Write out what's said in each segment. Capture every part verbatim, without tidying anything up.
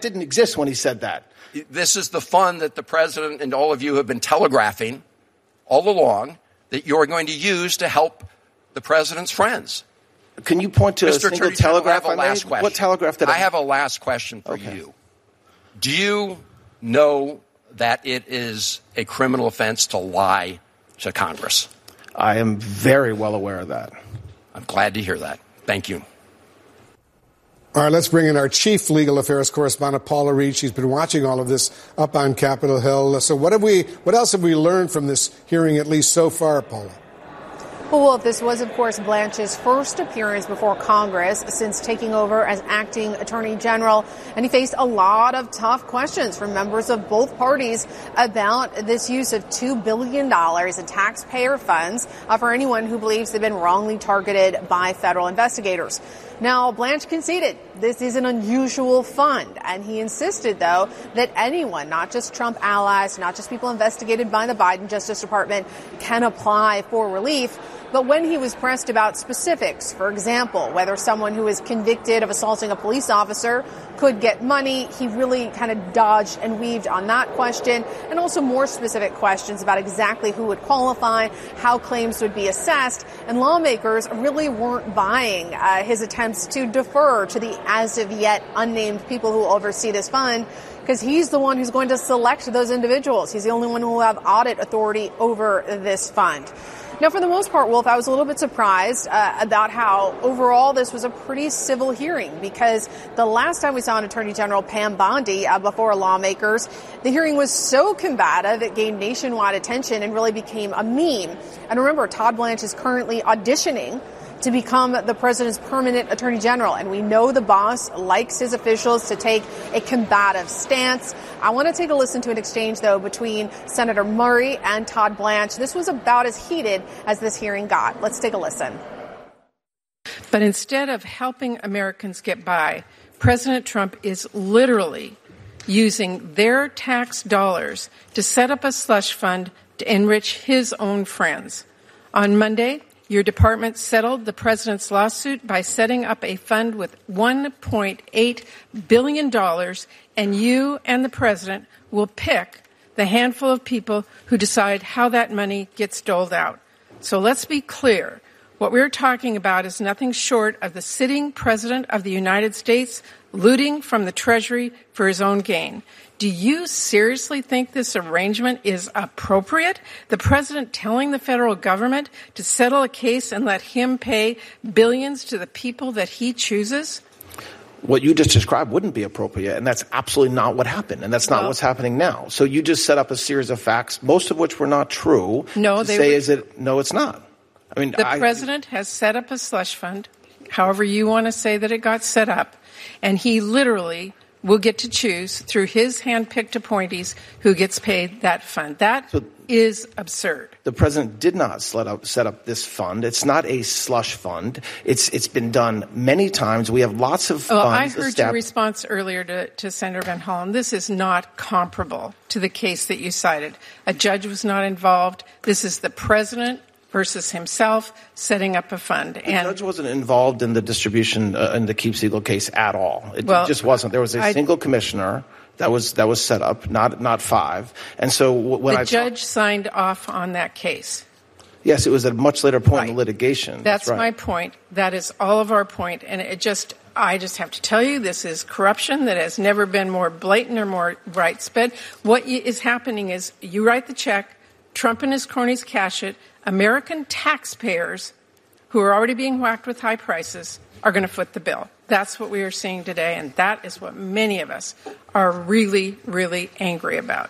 didn't exist when he said that. This is the fund that the president and all of you have been telegraphing all along that you're going to use to help the president's friends. Can you point to Mister a single Attorney General, telegraph I have a I last made? question. What telegraph did I I have a last question for okay. you. Do you know that it is a criminal offense to lie to Congress? I am very well aware of that. I'm glad to hear that. Thank you. All right, let's bring in our chief legal affairs correspondent, Paula Reed. She's been watching all of this up on Capitol Hill. So what have we, what else have we learned from this hearing, at least so far, Paula? Well, this was, of course, Blanche's first appearance before Congress since taking over as acting attorney general. And he faced a lot of tough questions from members of both parties about this use of two billion dollars in taxpayer funds uh, for anyone who believes they've been wrongly targeted by federal investigators. Now, Blanche conceded this is an unusual fund, and he insisted, though, that anyone, not just Trump allies, not just people investigated by the Biden Justice Department, can apply for relief. But when he was pressed about specifics, for example, whether someone who is convicted of assaulting a police officer could get money, he really kind of dodged and weaved on that question, and also more specific questions about exactly who would qualify, how claims would be assessed. And lawmakers really weren't buying uh, his attempts to defer to the as-of-yet unnamed people who oversee this fund, because he's the one who's going to select those individuals. He's the only one who will have audit authority over this fund. Now, for the most part, Wolf, I was a little bit surprised uh, about how overall this was a pretty civil hearing, because the last time we saw an Attorney General, Pam Bondi, uh, before lawmakers, the hearing was so combative it gained nationwide attention and really became a meme. And remember, Todd Blanche is currently auditioning to become the president's permanent attorney general. And we know the boss likes his officials to take a combative stance. I want to take a listen to an exchange, though, between Senator Murray and Todd Blanche. This was about as heated as this hearing got. Let's take a listen. But instead of helping Americans get by, President Trump is literally using their tax dollars to set up a slush fund to enrich his own friends. On Monday, your department settled the president's lawsuit by setting up a fund with one point eight billion dollars, and you and the president will pick the handful of people who decide how that money gets doled out. So let's be clear. What we're talking about is nothing short of the sitting president of the United States looting from the Treasury for his own gain. Do you seriously think this arrangement is appropriate? The president telling the federal government to settle a case and let him pay billions to the people that he chooses? What you just described wouldn't be appropriate, and that's absolutely not what happened, and that's not well, what's happening now. So you just set up a series of facts, most of which were not true. No, to they say were, is it? No, it's not. I mean, the I, president has set up a slush fund, however you want to say that it got set up, and he literally will get to choose through his hand-picked appointees who gets paid that fund. That so is absurd. The president did not set up, set up this fund. It's not a slush fund. It's it's been done many times. We have lots of well, funds. I heard your response earlier to, to Senator Van Hollen. This is not comparable to the case that you cited. A judge was not involved. This is the president versus himself setting up a fund. The and judge wasn't involved in the distribution uh, in the Keep Siegel case at all. It well, just wasn't. There was a I, single commissioner that was that was set up, not not five. And so when the I judge signed off on that case. Yes, it was at a much later point right. in the litigation. That's, That's right. my point. That is all of our point, and it just. I just have to tell you, this is corruption that has never been more blatant or more widespread. What is happening is you write the check, Trump and his cronies cash it. American taxpayers, who are already being whacked with high prices, are going to foot the bill. That's what we are seeing today, and that is what many of us are really, really angry about.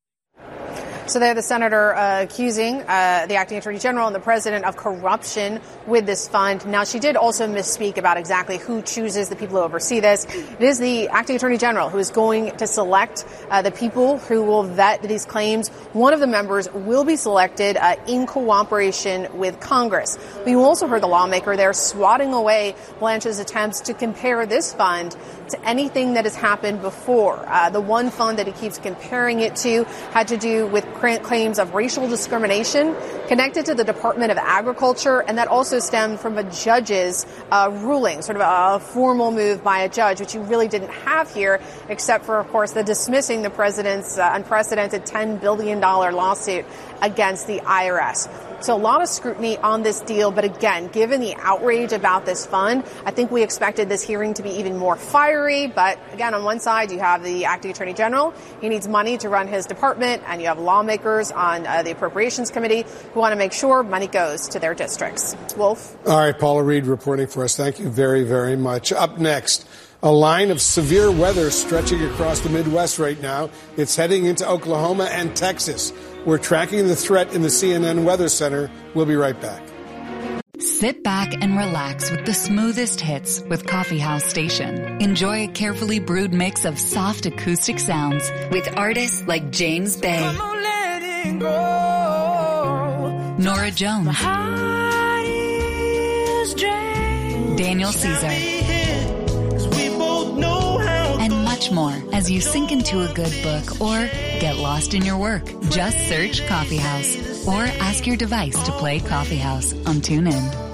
So there, the senator uh, accusing uh, the acting attorney general and the president of corruption with this fund. Now, she did also misspeak about exactly who chooses the people who oversee this. It is the acting attorney general who is going to select uh, the people who will vet these claims. One of the members will be selected uh, in cooperation with Congress. But you also heard the lawmaker there swatting away Blanche's attempts to compare this fund to anything that has happened before. Uh, the one fund that he keeps comparing it to had to do with claims of racial discrimination connected to the Department of Agriculture, and that also stemmed from a judge's uh, ruling, sort of a formal move by a judge, which you really didn't have here, except for, of course, the dismissing the president's uh, unprecedented ten billion dollars lawsuit against the I R S. So a lot of scrutiny on this deal. But again, given the outrage about this fund, I think we expected this hearing to be even more fiery. But again, on one side, you have the acting attorney general. He needs money to run his department. And you have lawmakers on uh, the Appropriations Committee who want to make sure money goes to their districts. Wolf. All right, Paula Reed reporting for us. Thank you very, very much. Up next, a line of severe weather stretching across the Midwest right now. It's heading into Oklahoma and Texas. We're tracking the threat in the C N N Weather Center. We'll be right back. Sit back and relax with the smoothest hits with Coffee House Station. Enjoy a carefully brewed mix of soft acoustic sounds with artists like James Bay, Nora Jones, Daniel Caesar, and much more as you sink into a good book or get lost in your work. Just search Coffee House or ask your device to play Coffee House on TuneIn.